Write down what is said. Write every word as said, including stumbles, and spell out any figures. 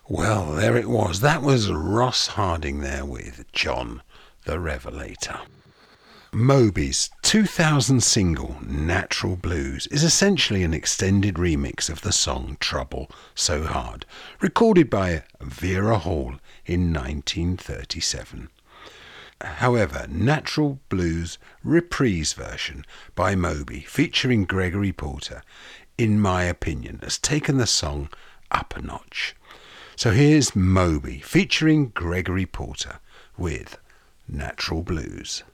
Well, there it was. That was Ross Harding there with John the Revelator. Moby's two thousand single Natural Blues is essentially an extended remix of the song Trouble So Hard, recorded by Vera Hall in nineteen thirty-seven. However, Natural Blues reprise version by Moby featuring Gregory Porter, in my opinion, has taken the song up a notch. So here's Moby featuring Gregory Porter with Natural Blues.